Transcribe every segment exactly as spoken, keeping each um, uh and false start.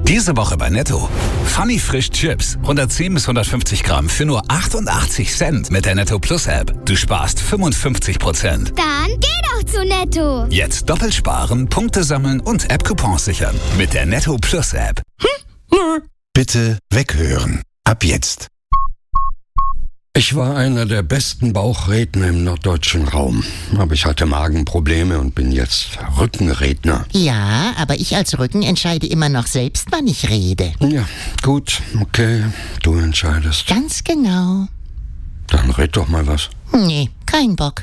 Diese Woche bei Netto. Funny Frisch Chips. hundertzehn bis hundertfünfzig Gramm für nur achtundachtzig Cent mit der Netto Plus App. Du sparst fünfundfünfzig Prozent. Dann geh doch zu Netto. Jetzt doppelt sparen, Punkte sammeln und App-Coupons sichern. Mit der Netto Plus App. Bitte weghören. Ab jetzt. Ich war einer der besten Bauchredner im norddeutschen Raum. Aber ich hatte Magenprobleme und bin jetzt Rückenredner. Ja, aber ich als Rücken entscheide immer noch selbst, wann ich rede. Ja, gut, okay, du entscheidest. Ganz genau. Dann red doch mal was. Nee, kein Bock.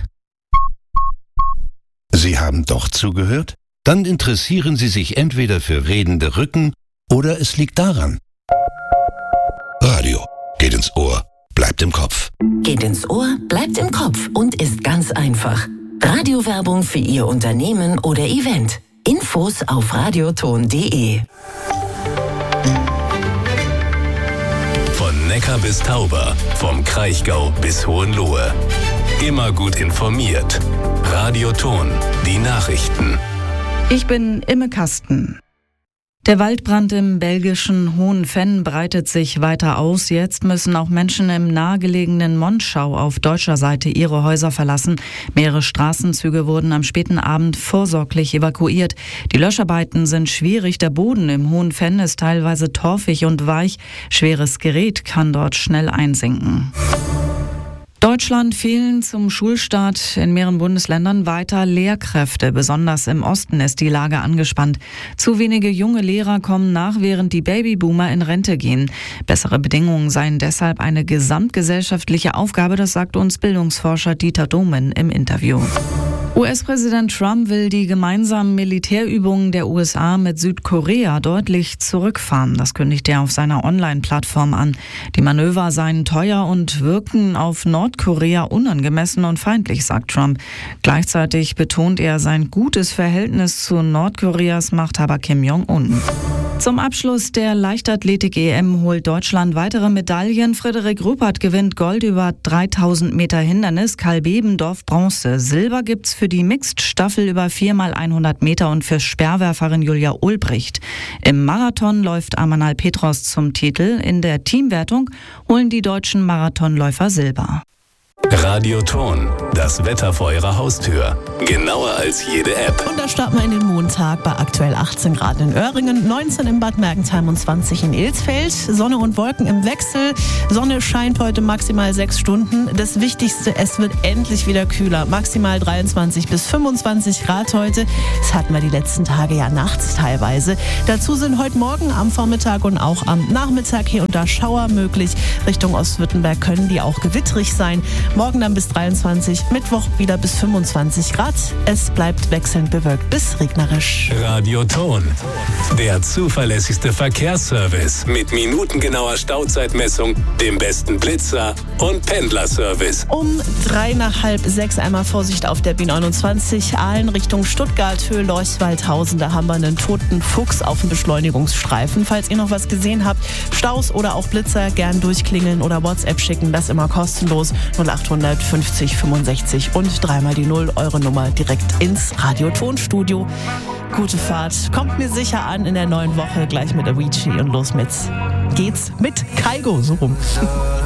Sie haben doch zugehört? Dann interessieren Sie sich entweder für redende Rücken oder es liegt daran. Radio geht ins Ohr, bleibt im Kopf. Geht ins Ohr, bleibt im Kopf und ist ganz einfach. Radiowerbung für Ihr Unternehmen oder Event. Infos auf radioton punkt de. Von Neckar bis Tauber, vom Kraichgau bis Hohenlohe. Immer gut informiert. Radioton, die Nachrichten. Ich bin Imme Kasten. Der Waldbrand im belgischen Hohenvenn breitet sich weiter aus. Jetzt müssen auch Menschen im nahegelegenen Monschau auf deutscher Seite ihre Häuser verlassen. Mehrere Straßenzüge wurden am späten Abend vorsorglich evakuiert. Die Löscharbeiten sind schwierig. Der Boden im Hohenvenn ist teilweise torfig und weich. Schweres Gerät kann dort schnell einsinken. Deutschland fehlen zum Schulstart in mehreren Bundesländern weiter Lehrkräfte. Besonders im Osten ist die Lage angespannt. Zu wenige junge Lehrer kommen nach, während die Babyboomer in Rente gehen. Bessere Bedingungen seien deshalb eine gesamtgesellschaftliche Aufgabe, das sagt uns Bildungsforscher Dieter Domen im Interview. U S-Präsident Trump will die gemeinsamen Militärübungen der U S A mit Südkorea deutlich zurückfahren. Das kündigt er auf seiner Online-Plattform an. Die Manöver seien teuer und wirken auf Nordkorea unangemessen und feindlich, sagt Trump. Gleichzeitig betont er sein gutes Verhältnis zu Nordkoreas Machthaber Kim Jong-un. Zum Abschluss der Leichtathletik-E M holt Deutschland weitere Medaillen. Frederik Ruppert gewinnt Gold über dreitausend Meter Hindernis, Karl Bebendorf Bronze. Silber gibt's für die Mixed-Staffel über vier mal hundert Meter und für Speerwerferin Julia Ulbricht. Im Marathon läuft Amanal Petros zum Titel. In der Teamwertung holen die deutschen Marathonläufer Silber. Radioton, das Wetter vor Ihrer Haustür. Genauer als jede App. Und da starten wir in den Montag bei aktuell achtzehn Grad in Öhringen, neunzehn in Bad Mergentheim und zwanzig in Ilsfeld. Sonne und Wolken im Wechsel. Sonne scheint heute maximal sechs Stunden. Das Wichtigste, es wird endlich wieder kühler. Maximal dreiundzwanzig bis fünfundzwanzig Grad heute. Das hatten wir die letzten Tage ja nachts teilweise. Dazu sind heute Morgen am Vormittag und auch am Nachmittag hier und da Schauer möglich. Richtung Ostwürttemberg können die auch gewitterig sein. Morgen dann bis dreiundzwanzig, Mittwoch wieder bis fünfundzwanzig Grad. Es bleibt wechselnd bewölkt bis regnerisch. Radioton, der zuverlässigste Verkehrsservice mit minutengenauer Stauzeitmessung, dem besten Blitzer und Pendlerservice. Um drei nach halb sechs einmal Vorsicht auf der B neunundzwanzig, Aalen Richtung Stuttgart, Höhe Leuchwaldhausen. Da haben wir einen toten Fuchs auf dem Beschleunigungsstreifen. Falls ihr noch was gesehen habt, Staus oder auch Blitzer, gern durchklingeln oder WhatsApp schicken. Das immer kostenlos. null achthundert fünfzig fünfundsechzig und dreimal die Null, eure Nummer direkt ins Radiotonstudio. Gute Fahrt, kommt mir sicher an in der neuen Woche, gleich mit Avicii und los mit geht's mit Kaigo, so rum.